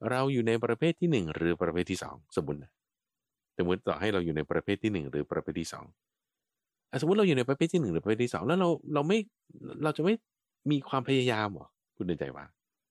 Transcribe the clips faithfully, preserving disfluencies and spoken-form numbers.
เราอยู่ในประเภทที่หนึ่งหรือประเภทที่สองสมมตินะสมมติต่อให้เราอยู่ในประเภทที่หนึ่งหรือประเภทที่สองอ่ะสมมติเราอยู่ในประเภทที่หนึ่งหรือประเภทที่สองแล้วเราเราไม่เราจะไม่มีความพยายามหรอคุณเดินใจว่า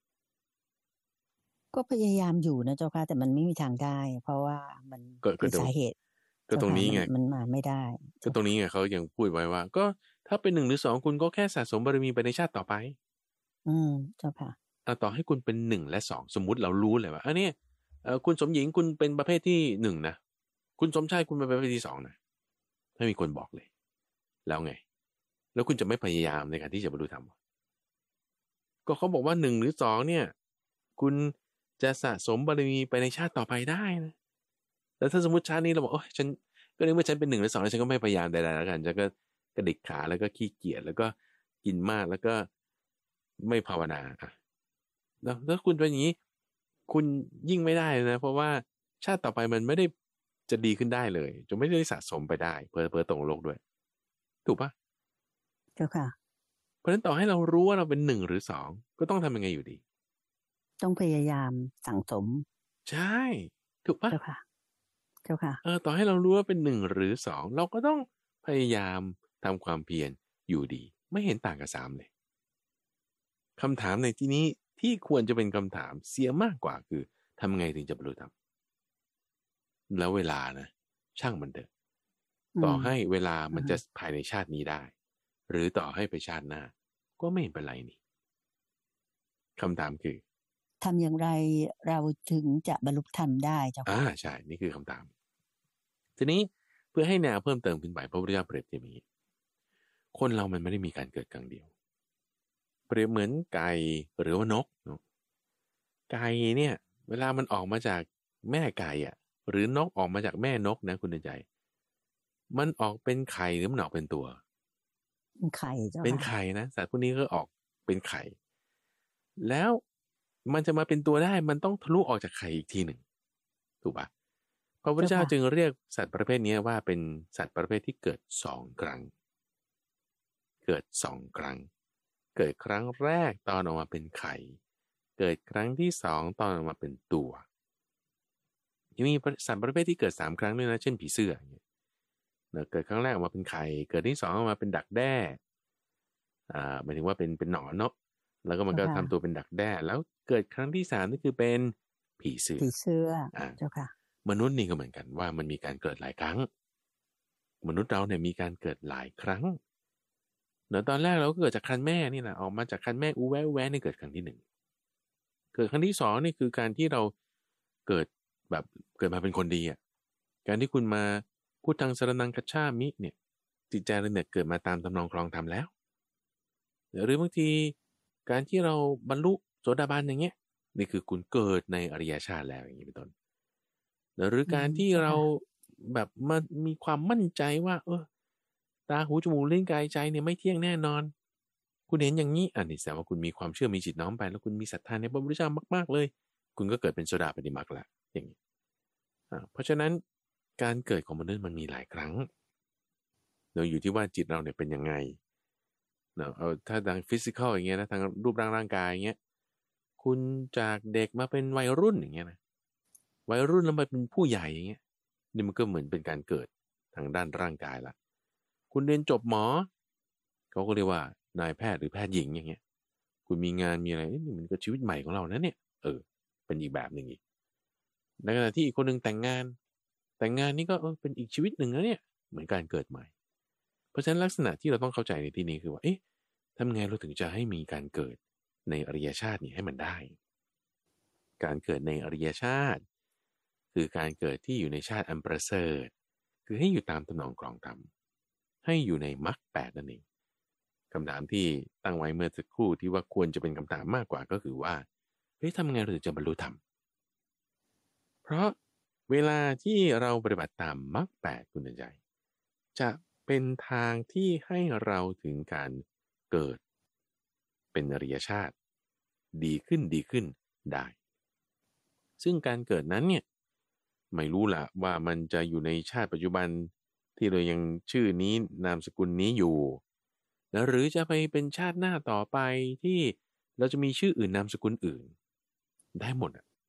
ก็พยายามอยู่นะเจ้าค่ะแต่มันไม่มีทางได้เพราะว่ามันคือสาเหตุก็ตรงนี้ไงมันมาไม่ได้ก็ตรงนี้ไงเขายังพูดไว้ว่าก็ถ้าเป็นหนึ่งหรือสองคุณก็แค่สะสมบารมีไปในชาติต่อไปอืมเจ้าค่ะเอาต่อให้คุณเป็นหนึ่งและสองสมมุติเรารู้เลยว่าอันนี้เออคุณสมหญิงคุณเป็นประเภทที่หนึ่งนะคุณสมชายคุณเป็นประเภทที่สองนะไม่มีคนบอกเลยแล้วไงแล้วคุณจะไม่พยายามในการที่จะบรรลุธรรมก็เขาบอกว่าหนึ่งหรือสองเนี่ยคุณจะสะสมบารมีไปในชาติต่อไปได้นะแล้วถ้าสมมติชาตินี้เราบอกโอ้ยฉันก็นึกว่าฉันเป็นหนึ่งหรือสองแล้วฉันก็ไม่พยายามใดๆแล้วกันฉันก็กระดิกขาแล้วก็ขี้เกียจแล้วก็กินมากแล้วก็ไม่ภาวนาอ่ะแล้วถ้าคุณเป็นอย่างนี้คุณยิ่งไม่ได้นะเพราะว่าชาติต่อไปมันไม่ได้จะดีขึ้นได้เลยจะไม่ได้สะสมไปได้เพื่อเพื่อตรงโลกด้วยถูกปะเจ้าค่ะเพราะฉะนั้นต่อให้เรารู้ว่าเราเป็นหนึ่งหรือสองก็ต้องทำยังไงอยู่ดีต้องพยายามสั่งสมใช่ถูกปะเจ้าค่ะเจ้าค่ะเออต่อให้เรารู้ว่าเป็นหนึ่งหรือสองเราก็ต้องพยายามทำความเพียรอยู่ดีไม่เห็นต่างกับสามเลยคำถามในที่นี้ที่ควรจะเป็นคำถามเสียมากกว่าคือทำไงถึงจะบรรลุธรรมแล้วเวลานะช่างมันเถอะต่อให้เวลามันจะภายในชาตินี้ได้หรือต่อให้ไปชาติหน้าก็ไม่เห็นเป็นไรนี่คำถามคือทำอย่างไรเราถึงจะบรรลุธรรมได้เจ้าค่ะอ่าใช่นี่คือคำถามทีนี้เพื่อให้แนวเพิ่มเติมขึ้นไปพระพุทธเจ้าเปรียบเทียบอย่างนี้คนเรามันไม่ได้มีการเกิดครั้งเดียวเปรียบเหมือนไก่หรือว่านกเนาะไก่เนี่ยเวลามันออกมาจากแม่ไก่อ่ะหรือนกออกมาจากแม่นกนะคุณใจมันออกเป็นไข่หรือมันออกเป็นตัวเป็นไข่เจ้าค่ะเป็นไข่นะสัตว์พวกนี้ก็ออกเป็นไข่แล้วมันจะมาเป็นตัวได้มันต้องทะลุออกจากไข่อีกทีหนึ่งถูกปะพระพุทธเจ้าจึงเรียกสัตว์ประเภทนี้ว่าเป็นสัตว์ประเภทที่เกิดสองครั้งเกิดสองครั้งเกิดครั้งแรกตอนออกมาเป็นไข่เกิดครั้งที่สองตอนออกมาเป็นตัวยังมีสัตว์ประเภทที่เกิดสามครั้งด้วยนะเช่นผีเสื้ออย่างเงี้ยเกิดครั้งแรกออกมาเป็นไข่เกิดที่สองออกมาเป็นดักแด้อ่าหมายถึงว่าเป็นเป็นหนอนเนาะแล้วก็มันก็ทำตัวเป็นดักแด้แล้วเกิดครั้งที่สามนี่คือเป็นผีเสื้อผีเสื้ออ่าเจ้าค่ะมนุษย์นี่ก็เหมือนกันว่ามันมีการเกิดหลายครั้งมนุษย์เราเนี่ยมีการเกิดหลายครั้งเนอะตอนแรกเราก็เกิดจากคันแม่นี่แหละออกมาจากคันแม่อูแวะอูแวะนี่เกิดครั้งที่หนึ่งเกิดครั้งที่สองนี่คือการที่เราเกิดแบบเกิดมาเป็นคนดีอ่ะการที่คุณมาพูดทางสรนังคัจฉามิเนี่ยจิตใจเราเนี่ยเกิดมาตามทำนองครองธรรมแล้วหรือบางทีการที่เราบรรลุโสดาบันอย่างเงี้ยนี่คือคุณเกิดในอริยชาติแล้วอย่างนี้เป็นต้นหรือการที่เราแบบมามีความมั่นใจว่าเออตาหูจมูกลิ้นกายใจเนี่ยไม่เที่ยงแน่นอนคุณเห็นอย่างนี้อันนี้แสดงว่าคุณมีความเชื่อมีจิตน้อมไปแล้วคุณมีศรัทธาในพระพุทธเจ้ามากๆเลยคุณก็เกิดเป็นโสดาปัตติมรรคละอย่างนี้เพราะฉะนั้นการเกิดของมนุษย์มันมีหลายครั้งเราอยู่ที่ว่าจิตเราเนี่ยเป็นยังไงเนาะเอาถ้าทางฟิสิกอลอย่างเงี้ยนะทางรูปร่างร่างกายอย่างเงี้ยคุณจากเด็กมาเป็นวัยรุ่นอย่างเงี้ยนะวัยรุ่นแล้วมาเป็นผู้ใหญ่อย่างเงี้ยนี่มันก็เหมือนเป็นการเกิดทางด้านร่างกายละคุณเรียนจบหมอเขาก็เรียกว่านายแพทย์หรือแพทย์หญิงอย่างเงี้ยคุณมีงานมีอะไรนี่มันก็ชีวิตใหม่ของเรานะเนี่ยเออเป็นอีกแบบหนึ่งอีกในขณะที่อีกคนหนึ่งแต่งงานแต่งงานนี่ก็เออเป็นอีกชีวิตหนึ่งนะเนี่ยเหมือนการเกิดใหม่เพราะฉะนั้นลักษณะที่เราต้องเข้าใจในที่นี้คือว่าเอ๊ะทำไงเราถึงจะให้มีการเกิดในอริยชาตินี่ให้มันได้การเกิดในอริยชาติคือการเกิดที่อยู่ในชาติอันประเสริฐคือให้อยู่ตามตำนองครองธรรมให้อยู่ในมรรคแปดนั่นเองคำถามที่ตั้งไว้เมื่อสักครู่ที่ว่าควรจะเป็นคำถามมากกว่าก็คือว่าเฮ้ยทำไงเราถึงจะบรรลุธรรมเพราะเวลาที่เราปฏิบัติตามมรรคแปดคุณใจจะเป็นทางที่ให้เราถึงการเกิดเป็นอริยชาติดีขึ้นดีขึ้นได้ซึ่งการเกิดนั้นเนี่ยไม่รู้ละว่ามันจะอยู่ในชาติปัจจุบันที่เรายังชื่อนี้นามสกุลนี้อยู่นะหรือจะไปเป็นชาติหน้าต่อไปที่เราจะมีชื่ออื่นนามสกุลอื่นได้หมดอ่ะ